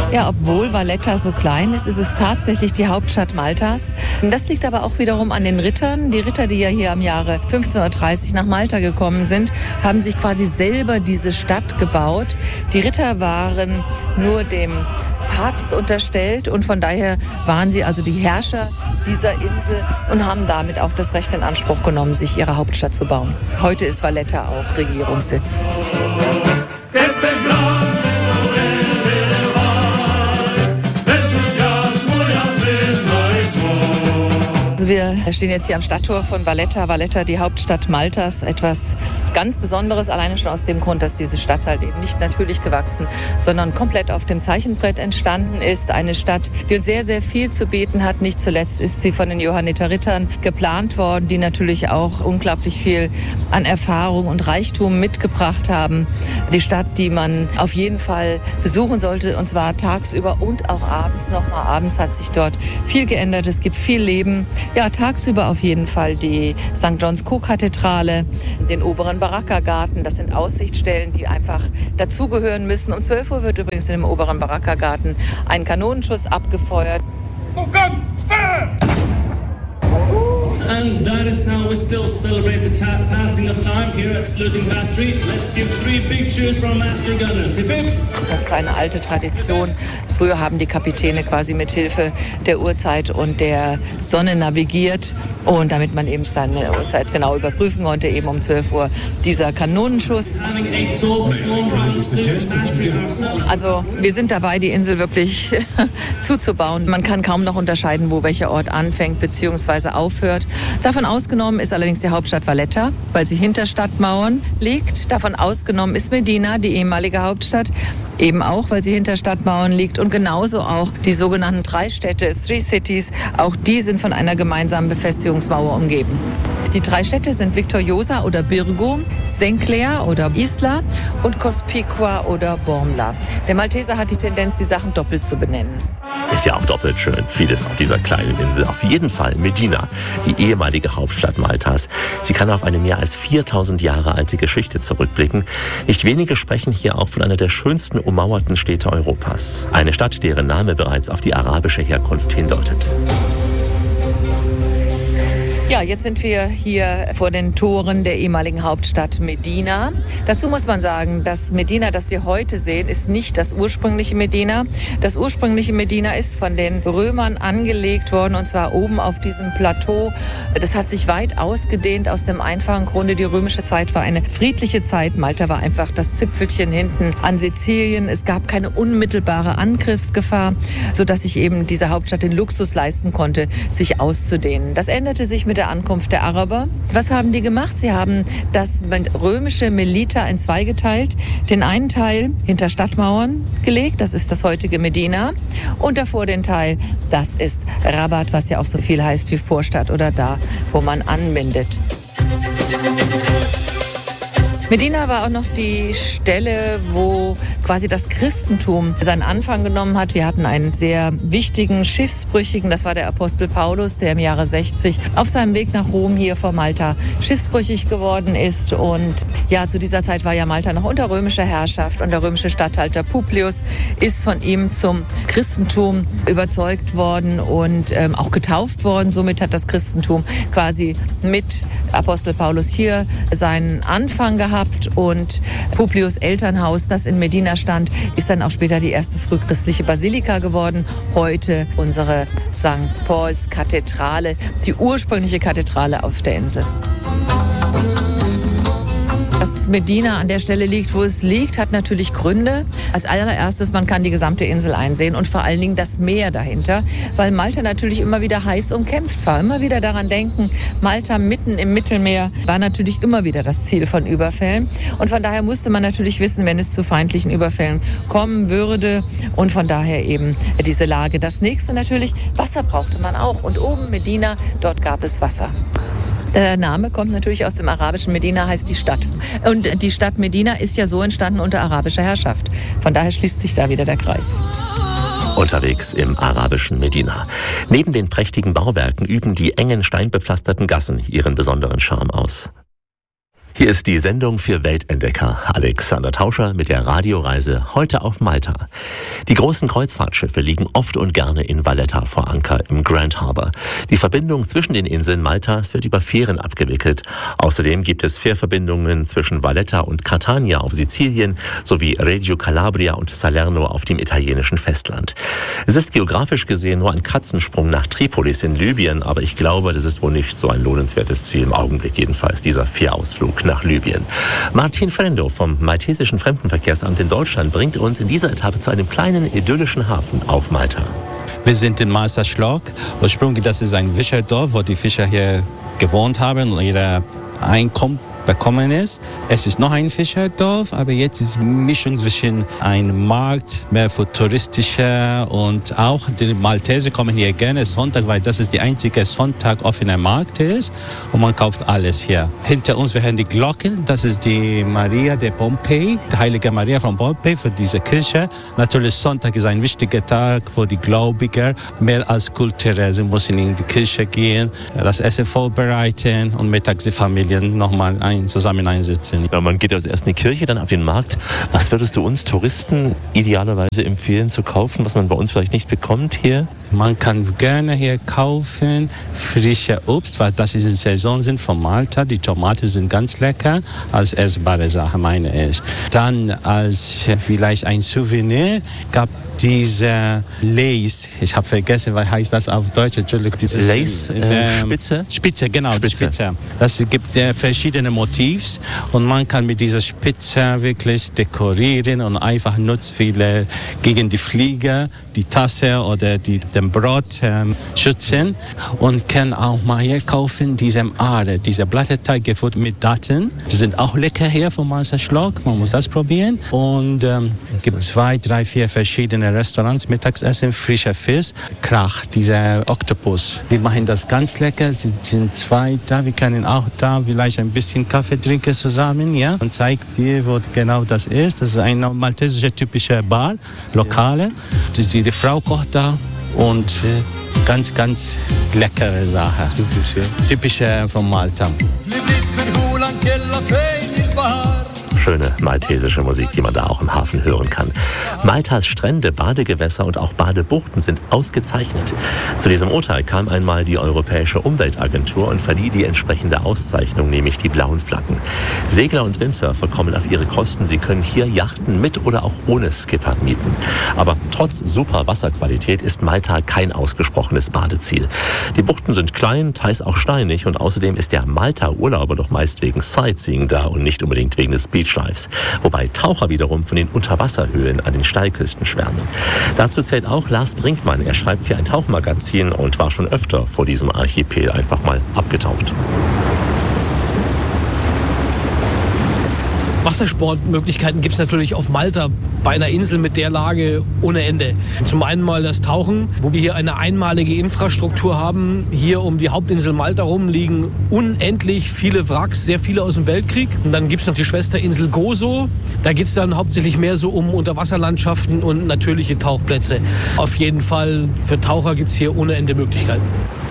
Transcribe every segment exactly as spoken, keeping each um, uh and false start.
Ja, obwohl Valletta so klein ist, ist es tatsächlich die Hauptstadt Maltas. Das liegt aber auch wiederum an den Rittern. Die Ritter, die ja hier im Jahre fünfzehnhundertdreißig nach Malta gekommen sind, haben sich quasi selber diese Stadt gebaut. Die Ritter waren nur dem Papst unterstellt und von daher waren sie also die Herrscher dieser Insel und haben damit auch das Recht in Anspruch genommen, sich ihre Hauptstadt zu bauen. Heute ist Valletta auch Regierungssitz. Wir stehen jetzt hier am Stadttor von Valletta. Valletta, die Hauptstadt Maltas, etwas ganz Besonderes, alleine schon aus dem Grund, dass diese Stadt halt eben nicht natürlich gewachsen, sondern komplett auf dem Zeichenbrett entstanden ist. Eine Stadt, die uns sehr, sehr viel zu bieten hat. Nicht zuletzt ist sie von den Johanniterrittern geplant worden, die natürlich auch unglaublich viel an Erfahrung und Reichtum mitgebracht haben. Die Stadt, die man auf jeden Fall besuchen sollte, und zwar tagsüber und auch abends nochmal. Abends hat sich dort viel geändert, es gibt viel Leben. Ja, tagsüber auf jeden Fall die Sankt John's Co-Kathedrale, den oberen Baraka-Garten. Das sind Aussichtsstellen, die einfach dazugehören müssen. Um zwölf Uhr wird übrigens in dem oberen Baraka-Garten ein Kanonenschuss abgefeuert. Oh Gott! And that is how we still celebrate the ta- passing of time here at Sluting Battery. Let's give three big cheers for our master gunners. Hip hip! Das ist eine alte Tradition. Früher haben die Kapitäne quasi mit Hilfe der Uhrzeit und der Sonne navigiert. Und damit man eben seine Uhrzeit genau überprüfen konnte, eben um zwölf Uhr dieser Kanonenschuss. Also wir sind dabei, die Insel wirklich zuzubauen. Man kann kaum noch unterscheiden, wo welcher Ort anfängt bzw. aufhört. Davon ausgenommen ist allerdings die Hauptstadt Valletta, weil sie hinter Stadtmauern liegt. Davon ausgenommen ist Medina, die ehemalige Hauptstadt, eben auch, weil sie hinter Stadtmauern liegt. Und genauso auch die sogenannten drei Städte, Three Cities, auch die sind von einer gemeinsamen Befestigungsmauer umgeben. Die drei Städte sind Victoriosa oder Birgo, Senclair oder Isla und Cospicua oder Bormla. Der Malteser hat die Tendenz, die Sachen doppelt zu benennen. Ist ja auch doppelt schön, vieles auf dieser kleinen Insel. Auf jeden Fall Medina, die ehemalige Hauptstadt Maltas. Sie kann auf eine mehr als viertausend Jahre alte Geschichte zurückblicken. Nicht wenige sprechen hier auch von einer der schönsten ummauerten Städte Europas. Eine Stadt, deren Name bereits auf die arabische Herkunft hindeutet. Ja, jetzt sind wir hier vor den Toren der ehemaligen Hauptstadt Medina. Dazu muss man sagen, das Medina, das wir heute sehen, ist nicht das ursprüngliche Medina. Das ursprüngliche Medina ist von den Römern angelegt worden, und zwar oben auf diesem Plateau. Das hat sich weit ausgedehnt aus dem einfachen Grunde. Die römische Zeit war eine friedliche Zeit. Malta war einfach das Zipfelchen hinten an Sizilien. Es gab keine unmittelbare Angriffsgefahr, sodass sich eben diese Hauptstadt den Luxus leisten konnte, sich auszudehnen. Das änderte sich mit der Ankunft der Araber. Was haben die gemacht? Sie haben das römische Melita in zwei geteilt. Den einen Teil hinter Stadtmauern gelegt, das ist das heutige Medina. Und davor den Teil, das ist Rabat, was ja auch so viel heißt wie Vorstadt oder da, wo man anbindet. Medina war auch noch die Stelle, wo quasi das Christentum seinen Anfang genommen hat. Wir hatten einen sehr wichtigen Schiffsbrüchigen, das war der Apostel Paulus, der im Jahre sechzig auf seinem Weg nach Rom hier vor Malta schiffsbrüchig geworden ist. Und ja, zu dieser Zeit war ja Malta noch unter römischer Herrschaft und der römische Statthalter Publius ist von ihm zum Christentum überzeugt worden und ähm, auch getauft worden. Somit hat das Christentum quasi mit Apostel Paulus hier seinen Anfang gehabt. Und Publius' Elternhaus, das in Medina stand, ist dann auch später die erste frühchristliche Basilika geworden. Heute unsere Sankt Pauls Kathedrale, die ursprüngliche Kathedrale auf der Insel. Dass Medina an der Stelle liegt, wo es liegt, hat natürlich Gründe. Als allererstes, man kann die gesamte Insel einsehen und vor allen Dingen das Meer dahinter, weil Malta natürlich immer wieder heiß umkämpft war. Immer wieder daran denken, Malta mitten im Mittelmeer war natürlich immer wieder das Ziel von Überfällen. Und von daher musste man natürlich wissen, wenn es zu feindlichen Überfällen kommen würde. Und von daher eben diese Lage. Das nächste natürlich, Wasser brauchte man auch. Und oben Medina, dort gab es Wasser. Der Name kommt natürlich aus dem arabischen. Medina heißt die Stadt. Und die Stadt Medina ist ja so entstanden unter arabischer Herrschaft. Von daher schließt sich da wieder der Kreis. Unterwegs im arabischen Medina. Neben den prächtigen Bauwerken üben die engen steinbepflasterten Gassen ihren besonderen Charme aus. Hier ist die Sendung für Weltentdecker. Alexander Tauscher mit der Radioreise heute auf Malta. Die großen Kreuzfahrtschiffe liegen oft und gerne in Valletta vor Anker im Grand Harbour. Die Verbindung zwischen den Inseln Maltas wird über Fähren abgewickelt. Außerdem gibt es Fährverbindungen zwischen Valletta und Catania auf Sizilien sowie Reggio Calabria und Salerno auf dem italienischen Festland. Es ist geografisch gesehen nur ein Katzensprung nach Tripolis in Libyen, aber ich glaube, das ist wohl nicht so ein lohnenswertes Ziel, im Augenblick jedenfalls, dieser Fährausflug nach Libyen. Martin Frendo vom Maltesischen Fremdenverkehrsamt in Deutschland bringt uns in dieser Etappe zu einem kleinen idyllischen Hafen auf Malta. Wir sind in Malta Schlock. Ursprünglich das ist ein Fischerdorf, wo die Fischer hier gewohnt haben und ihre Einkommen bekommen ist. Es ist noch ein Fischerdorf, aber jetzt ist eine Mischung zwischen einem Markt, mehr futuristischer, und auch die Malteser kommen hier gerne Sonntag, weil das ist der einzige Sonntag offener Markt ist und man kauft alles hier. Hinter uns werden die Glocken, das ist die Maria de Pompei, die heilige Maria von Pompei für diese Kirche. Natürlich Sonntag ist ein wichtiger Tag für die Gläubiger, mehr als kulturell. Sie müssen in die Kirche gehen, das Essen vorbereiten und mittags die Familien nochmal ein, zusammen einsitzen. Ja, man geht also erst in die Kirche, dann auf den Markt. Was würdest du uns Touristen idealerweise empfehlen zu kaufen, was man bei uns vielleicht nicht bekommt hier? Man kann gerne hier kaufen frische Obst, weil das ist in Saison sind von Malta. Die Tomaten sind ganz lecker, als essbare Sache meine ich. Dann als vielleicht ein Souvenir gab diese Lace, ich habe vergessen, was heißt das auf Deutsch? Entschuldigung. Dieses, Lace, äh, ähm, Spitze? Spitze, genau, Spitze. Spitze. Das gibt äh, verschiedene Motivs und man kann mit dieser Spitze wirklich dekorieren und einfach nutzt viele gegen die Fliege, die Tasse oder die, den Brot ähm, schützen, und kann auch mal hier kaufen diese Aare, diese Blätterteig gefüllt mit Daten. Die sind auch lecker hier von Malta Schlock, man muss das probieren. Und ähm, es gibt zwei, drei, vier verschiedene Restaurants, Mittagessen, frischer Fisch, Krach, dieser Oktopus. Die machen das ganz lecker, sie sind zwei da, wir können auch da vielleicht ein bisschen Kaffee trinken zusammen, ja, und zeigt dir, wo genau das ist. Das ist eine maltesische typische Bar, Lokale. Die, die, die Frau kocht da und ganz, ganz leckere Sache. Typische, typische von Malta. Schöne maltesische Musik, die man da auch im Hafen hören kann. Maltas Strände, Badegewässer und auch Badebuchten sind ausgezeichnet. Zu diesem Urteil kam einmal die Europäische Umweltagentur und verlieh die entsprechende Auszeichnung, nämlich die blauen Flaggen. Segler und Windsurfer kommen auf ihre Kosten. Sie können hier Yachten mit oder auch ohne Skipper mieten. Aber trotz super Wasserqualität ist Malta kein ausgesprochenes Badeziel. Die Buchten sind klein, teils auch steinig, und außerdem ist der Malta-Urlauber doch meist wegen Sightseeing da und nicht unbedingt wegen des Beach Lives, wobei Taucher wiederum von den Unterwasserhöhlen an den Steilküsten schwärmen. Dazu zählt auch Lars Brinkmann. Er schreibt für ein Tauchmagazin und war schon öfter vor diesem Archipel einfach mal abgetaucht. Wassersportmöglichkeiten gibt es natürlich auf Malta bei einer Insel mit der Lage ohne Ende. Zum einen mal das Tauchen, wo wir hier eine einmalige Infrastruktur haben. Hier um die Hauptinsel Malta rum liegen unendlich viele Wracks, sehr viele aus dem Weltkrieg. Und dann gibt es noch die Schwesterinsel Gozo. Da geht es dann hauptsächlich mehr so um Unterwasserlandschaften und natürliche Tauchplätze. Auf jeden Fall für Taucher gibt es hier ohne Ende Möglichkeiten.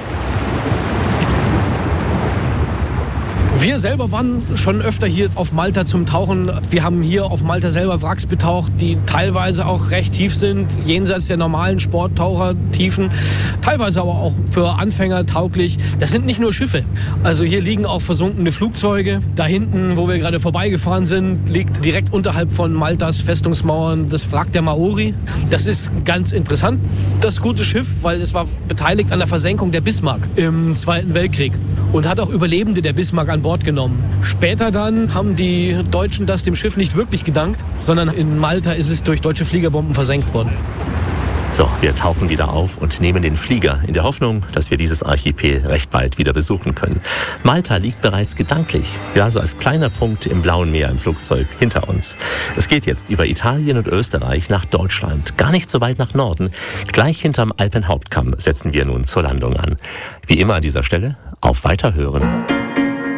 Wir selber waren schon öfter hier auf Malta zum Tauchen. Wir haben hier auf Malta selber Wracks betaucht, die teilweise auch recht tief sind, jenseits der normalen Sporttauchertiefen, teilweise aber auch für Anfänger tauglich. Das sind nicht nur Schiffe. Also hier liegen auch versunkene Flugzeuge. Da hinten, wo wir gerade vorbeigefahren sind, liegt direkt unterhalb von Maltas Festungsmauern das Wrack der Maori. Das ist ganz interessant, das gute Schiff, weil es war beteiligt an der Versenkung der Bismarck im Zweiten Weltkrieg und hat auch Überlebende der Bismarck an Bord genommen. Später dann haben die Deutschen das dem Schiff nicht wirklich gedankt, sondern in Malta ist es durch deutsche Fliegerbomben versenkt worden. So, wir tauchen wieder auf und nehmen den Flieger in der Hoffnung, dass wir dieses Archipel recht bald wieder besuchen können. Malta liegt bereits gedanklich, ja, so als kleiner Punkt im Blauen Meer im Flugzeug hinter uns. Es geht jetzt über Italien und Österreich nach Deutschland, gar nicht so weit nach Norden. Gleich hinterm Alpenhauptkamm setzen wir nun zur Landung an. Wie immer an dieser Stelle, auf Weiterhören.